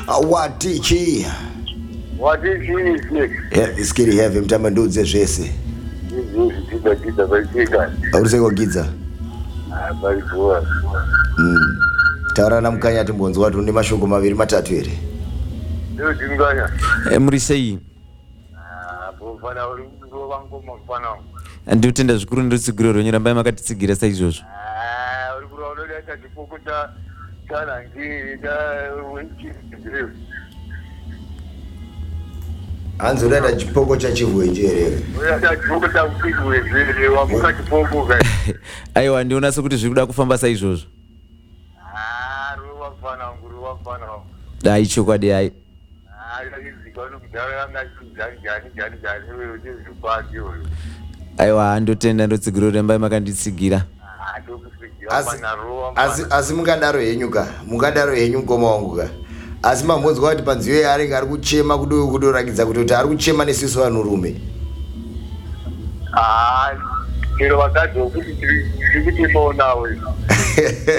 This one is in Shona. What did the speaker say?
Watichi. Watichi Iskiri heavy mtama ndudze zvese. Tida vaisika. Auruseko gidza. Barikuwa. Taura na mukanya timbonzwa kuti une mashoko maviri matatu ere. Ndio tinganya. Muri sei? Bofana uri ngoma mfana. Nditenda zvikuru ndotsigiro ronyeramba makatitsigira saizvozvo. Uri kurono leta chipokuta kana ngida wenchi ndiro. Hanzi unoenda chipoko chachivhuenje ere. Unoenda chipoko chachivhuenje wamuka chipoko kai. Aiwa ndiona sekuti zviri kuda kufamba saizvozvo. Ruwafana. Dai chokwadi hai. Aiwa ndotenda ndotsigiro rembai makanditsigira. Asi mungadaro henyu ngoma wangu ka. Asi mambonzwa kuti panziyo yaari ari kuchema kudorakidza kuti ari kuchema nesusu vanhurume. Chero vakadzi kuti ndiri kuchemawo nawe.